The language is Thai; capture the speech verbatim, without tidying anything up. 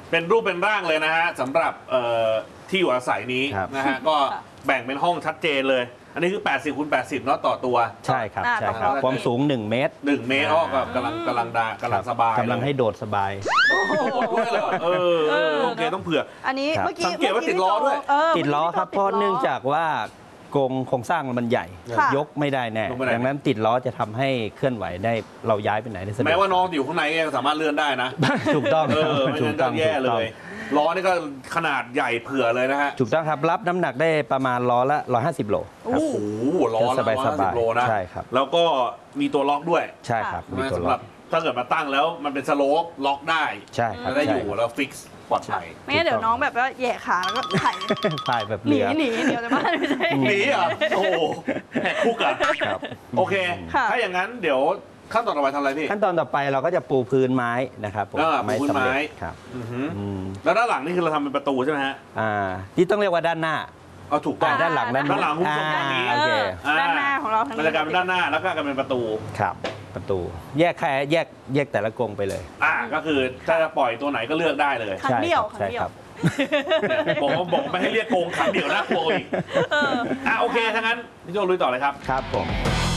เป็นรูปเป็นร่างเลยนะฮะสำหรับที่อยู่อาศัยนี้นะฮะก็แบ่งเป็นห้องชัดเจนเลยอันนี้คือแปดสิบคูณแปดสิบเนาะต่อตัวใช่ครับใช่ครับความสูงหนึ่งเมตรหนึ่งเมตรก็กำลังกำลังดากำลังสบายกำลังให้โดดสบายเออโอเคต้องเผื่ออันนี้เมื่อกี้สังเกตว่าติดล้อด้วยติดล้อครับเพราะเนื่องจากว่ากรงโครงสร้างมันใหญ่ยกไม่ได้แน่ดังนั้นติดล้อจะทำให้เคลื่อนไหวได้เราย้ายไปไหนได้สะดวกแม้ว่าน้องอยู่ข้างในก็สามารถเลื่อนได้นะถูกต้องเออไม่งั้นก็แย่เลยล้อนี่ก็ขนาดใหญ่เผื่อเลยนะฮะถูกต้องครับรับน้ำหนักได้ประมาณล้อละหนึ่งร้อยห้าสิบโลโอ้โหล้อละหนึ่งร้อยห้าสิบโลนะใช่ครับแล้วก็มีตัวล็อกด้วยใช่ครับมีตัวล็อกถ้าเกิดมาตั้งแล้วมันเป็นสโลปล็อกได้ใช่ครับได้อยู่แล้วฟิกซ์ปลอดภัยไม่งั้นเดี๋ยวน้องแบบว่าแย่ขาแล้วก็ไถ่ถ่ายแบบหนีหนีเดี๋ยวจะมาไม่ใช่หนีอ่ะโอ้แหกคุกอ่ะโอเคถ้าอย่างนั้นเดี๋ยวขั้นตอนต่อไปทำอะไรพี่ขั้นตอนต่อไปเราก็จะปูพื้นไม้นะครับผมไม้สำเร็จครับแล้วด้านหลังนี่คือเราทำเป็นประตูใช่ไหมฮะอ่าที่ต้องเรียกว่าด้านหน้าเอาถูกต้องด้านหลังด้านหลังคุณผู้ชมด้านนี้ด้านหน้าของเราทั้งบรรยากาศเป็นด้านหน้าแล้วก็กลายเป็นประตูครับประตูแยกแค่แยกแยกแต่ละกรงไปเลยอ่าก็คือถ้าจะปล่อยตัวไหนก็เลือกได้เลยครั้งเดียวใช่ครับบอกบอกไม่ให้เรียกโกงครั้งเดียวนะโกงอีกอ่าโอเคทั้งนั้นพี่โจลุยต่อเลยครับครับผม